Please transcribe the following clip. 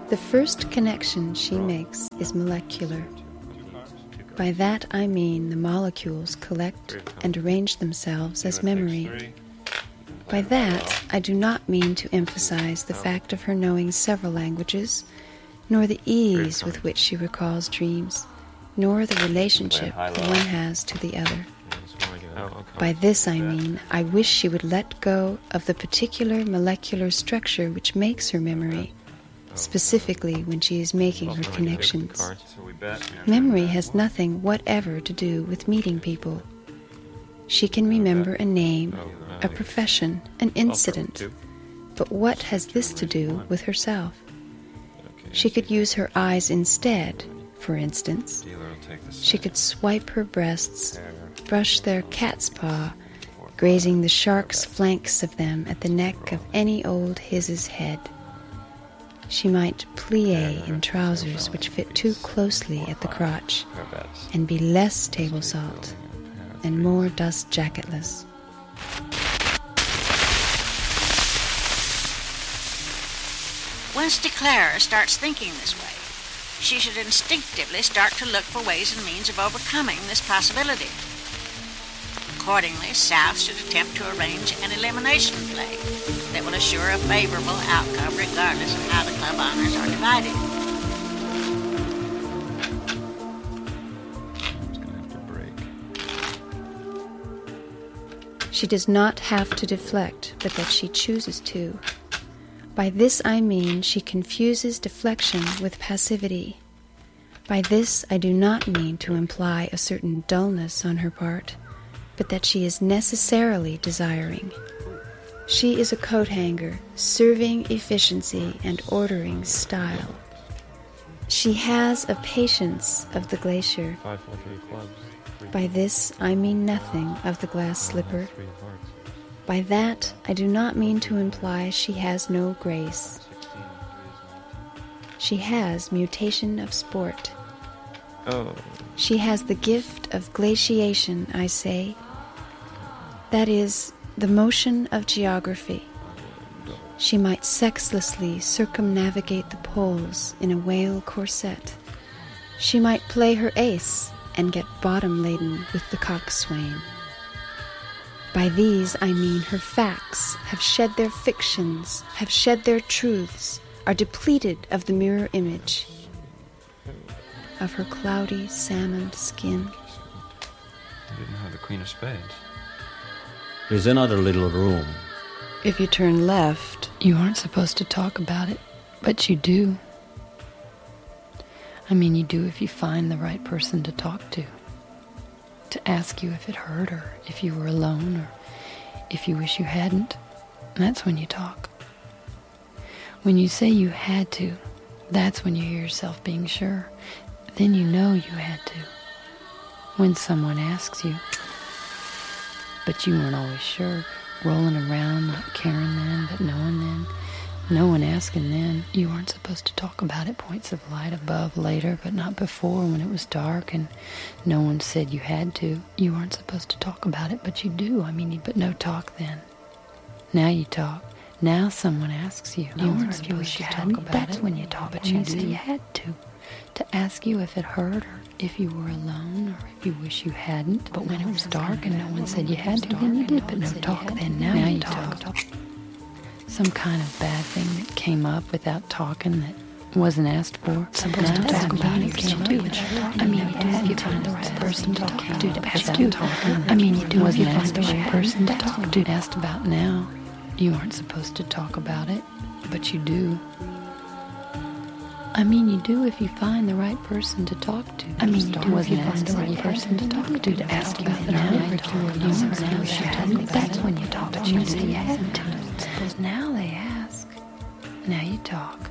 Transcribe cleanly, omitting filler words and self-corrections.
The first connection she makes is molecular. By that I mean the molecules collect and arrange themselves as memory. By that I do not mean to emphasize the fact of her knowing several languages, nor the ease with which she recalls dreams, nor the relationship the one has to the other. By this I mean I wish she would let go of the particular molecular structure which makes her memory, specifically when she is making her connections. Memory has nothing whatever to do with meeting people. She can remember a name, a profession, an incident, but what has this to do with herself? She could use her eyes instead, for instance. She could swipe her breasts, brush their cat's paw, grazing the shark's flanks of them at the neck of any old his's head. She might plie in trousers which fit too closely at the crotch, and be less table salt and more dust jacketless. Once DeClara starts thinking this way, she should instinctively start to look for ways and means of overcoming this possibility. Accordingly, South should attempt to arrange an elimination play that will assure a favorable outcome regardless of how the club honors are divided. She does not have to deflect, but that she chooses to. By this I mean she confuses deflection with passivity. By this I do not mean to imply a certain dullness on her part, but that she is necessarily desiring. She is a coat hanger, serving efficiency and ordering style. She has a patience of the glacier. By this I mean nothing of the glass slipper. By that I do not mean to imply she has no grace. She has mutation of sport. She has the gift of glaciation, I say. That is, the motion of geography. She might sexlessly circumnavigate the poles in a whale corset. She might play her ace and get bottom-laden with the coxswain. By these I mean her facts have shed their fictions, have shed their truths, are depleted of the mirror image of her cloudy salmon skin. You didn't have the Queen of Spades. There's another little room. If you turn left, you aren't supposed to talk about it, but you do. I mean, you do if you find the right person to talk to ask you if it hurt or if you were alone or if you wish you hadn't. That's when you talk. When you say you had to, that's when you hear yourself being sure. Then you know you had to. When someone asks you, but you weren't always sure, rolling around, not caring then, but knowing then, no one asking then, you weren't supposed to talk about it. Points of light above later, but not before when it was dark and no one said you had to. You weren't supposed to talk about it, but you do. But no talk then. Now you talk. Now someone asks you. You weren't supposed to talk about it. That's when you talk, but you said you had to ask you if it hurt or if you were alone or if you wish you hadn't. But when it was dark and no one said you had to, then you did, but no talk then. Now you talk. Some kind of bad thing that came up without talking that wasn't asked for. Supposed to talk about it, you do. I mean, you do if you find the right person to talk to. Without talking. I mean, you do if you find the right person to talk to. Asked about now. You aren't supposed to talk about it, but you do. I mean, you do if you find the right person to talk to. I mean, you do if you find the right person to talk to ask about it now. That's when you talk, but you say you had to. Suppose now they ask. Now you talk.